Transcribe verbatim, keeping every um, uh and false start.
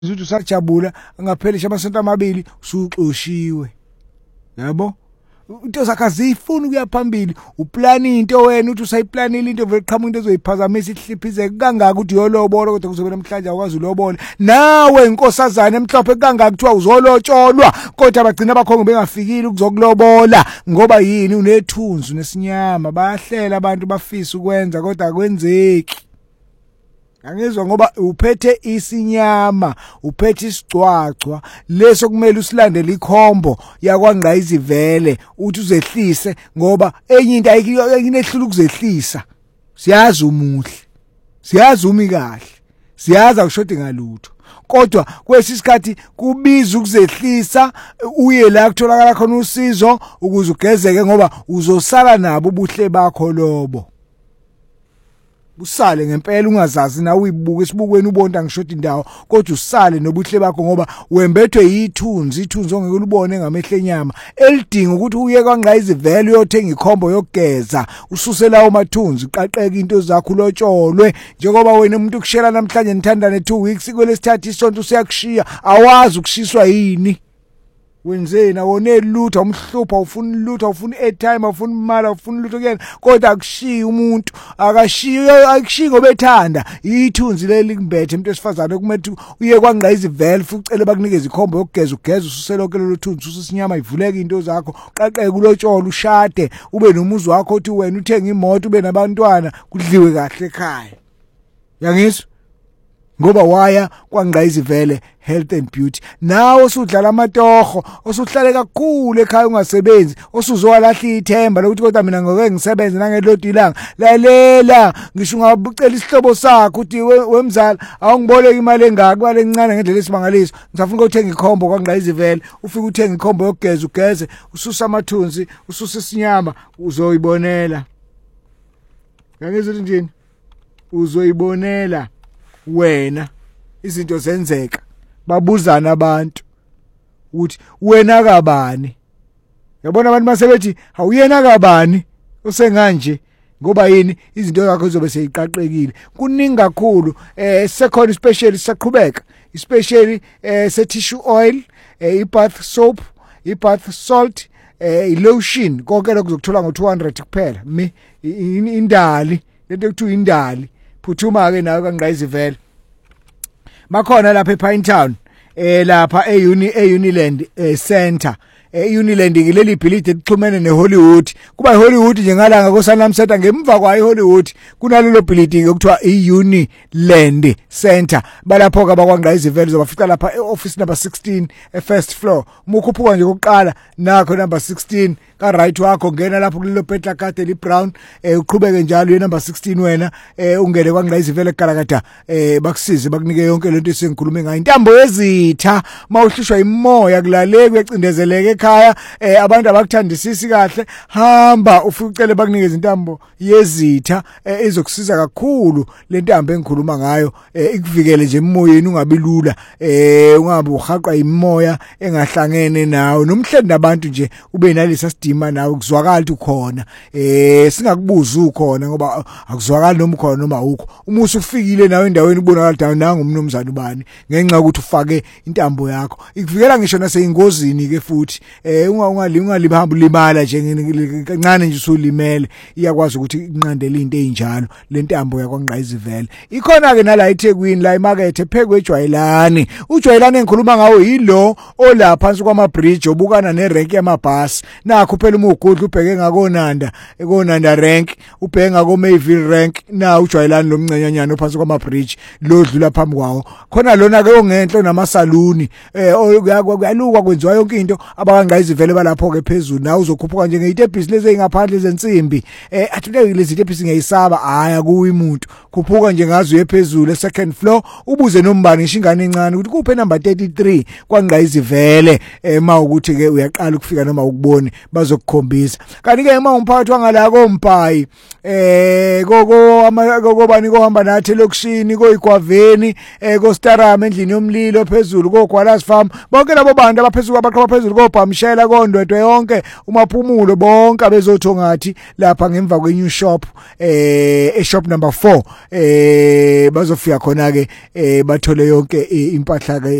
uthi usajabula ngaphelisha amasonto amabili usuxoshiwe yabo into zakhe azifuni ukuya phambili uplan into wena uthi usayiplanile into vele qhamuka into ezoyiphazamisa ihliphizeke kangaka uthi yolobola kodwa kuzobe namhlanje akwazi ulobola nawe inkosazana emhlophe kangaka kuthiwa uzolotsholwa kodwa abagcina bakhongo bengafikile ukuzokulobola ngoba yini unethunzi nesinyama bayahlela abantu bafisa ukwenza kodwa akwenzeki. Angizwa ngoba uphethe isinyama uphethe isicwacwa leso kumele usilandele ikhombo yakwaNgqayizivele uthi uzehlise ngoba enye into ayinehlula ukuzehlisa siyazi umuhle siyazi umi kahle siyazi akushodi ngalutho kodwa kwesisikhathi kubiza ukuzehlisa uye la kutholakala khona usizo ukuze ugezeke ngoba uzosala nabo ubuhle bakho lobo usale ngempela ungazazi na uyibuka isibukweni ubonta ngishoti indawo kodwa usale nobuhle bakho ngoba wembethwe yithunzi ithunzi ongeke ulibone ngamehlo enyama elidinga ukuthi uye kwaNgqayizivele uyothenga ikhombo yokugeza ususe lawo mathunzi uqaqeke into zakho ulotsholwe njengoba wena umuntu ukushela namhlanje nithandane two weeks kwelesithathu isonto usiyakushiya awazi ukushiswa yini wenzeni awone lutho umhlupha ufuna lutho ufuna airtime ufuna imali ufuna lutho kuyena kodwa akushiya umuntu akashiya akushiya ngoba ethanda ithunzi leli kumbethe umuntu esifazane kumethi uye kwaNgqayizivele futhi ucele bakunikeza ikhombo yokugeza ugeza ususelonke lo thunzi ususinyama ivuleke into zakho qaqeke ulotshola ushade ube nomuzi wakho uthi wena uthenga imoto ube nabantwana kudliwe kahle ekhaya yangizwa ngoba waya kwaNgqayizivele health and beauty nawe usudlala amatoho osuhlale kakhulu ekhaya ungasebenzi osuzowalahla ithemba lokuthi kodwa mina ngeke ngisebenze nangelodi ilanga lalela ngisho ungabucela isihlobo sakho uthi wemzala awungiboleka imali engaka kwale encane ngendlela esimangaliso ngizafuna ukuthenga ikhombo kwaNgqayizivele ufike uthenga ikhombo yokugeza ugeze ususa amathunzi ususa isinyama uzoyibonela ngangizwe njini uzoyibonela wena izinto zenzeka babuzana abantu uthi wena kabani yabona abantu masebethi awuyena kabani usenganje ngoba yini izinto zakho zizobe seyiqaqekile kuningi kakhulu eh second special saqhubeka especially eh se tissue oil eh i bath soap i bath salt eh i lotion konke lokho uzokuthola ngo two hundred kuphela mi indali lento ekuthiwa indali phuthuma ke nawe kwaNgqayizivele bakhona lapha ePine Town eh lapha eUni eUniland eh Center eUniland ngileli bhilidi elixhumene neHollywood kuba iHollywood nje ngalanga kosanamsetha ngemva kwa iHollywood kunalelo bhilidi okuthiwa iUniland Center balapho ke bakwaNgqayizivele uzobafica lapha eoffice number sixteen e-first floor mukhuphuka nje kokuqala nakho number sixteen ka right wakho ngena lapho kulelo petla kade li brown eh uqhubeke njalo ye number sixteen wena eh ungene kwaNgqayizivele eGalakada eh bakusize bakunike yonke lento esengikhulume ngayo intambo yezitha mawuhlishwa imoya kulaleke kuyacindezeleke ekhaya eh abantu abakuthandisisi kahle hamba ufike ucele bakunikeza intambo yezitha ezokusiza kakhulu lentambo engikhuluma ngayo ikuvikele nje emoyeni ungabilula eh ungabe uhaqqa imoya engahlangene nawe nomhlanje nabantu nje ube nalesa sidima nawe kuzwakala ukuthi ukhona eh singakubuza ukhona ngoba akuzwakala noma ukhona noma ukho uma usufikile nawe endaweni ubonakala dawo nangu umnumzana ubani ngenxa ukuthi ufake intambo yakho ikuvikela ngisho naseyingozini ke futhi eh ungali ungalibamba limala nje kancane nje usulimele iyakwazi ukuthi inqandele into ezinjalo lentambo yakwaNgqayizivele ikhona ke nala eThekwini la emarket ephekwe eJwayelani uJwayelani engikhuluma ngawo yilo ola phansi kwama bridge obukana nerank yamabhasi nakho phela uma ugudla ubheke ngakonanda ekonanda rank ubheke ngako Mayville rank na uJwayelani lomncenyanyana ophansi kwama bridge lodlula phambi kwawo khona lona ke ongenhlo namasaluni eh kuyalukwa kwenziwa yonke into abakwaNgqayizivele balapho ke phezulu na uzokhuphuka nje ngeyitebhisi lezi engaphandle zensimbi eh athule lezi tebhisi ngiyisaba haya kuyimuntu khuphuka nje ngazo ephezulu second floor ubuze nombani ishingane encane ukuthi kuphe number thirty-three kwaNgqayizivele ema ukuthi ke uyaqala ukufika noma ukubone bazokukhombisa kanti ke uma umphakathi wangala koMphayi eh koko kokobani kohamba nathi lokushini koyiGwaveni eh koStarama endlini yomlilo phezulu koGwalazi farm bonke labo bantu abaphezulu abaqhaba phezulu koBham ungamshayela kondwetwe yonke umaphumulo bonke abezothongathi lapha ngemva kwe new shop eh e shop number four eh bazofika khona ke eh bathole yonke impahla ke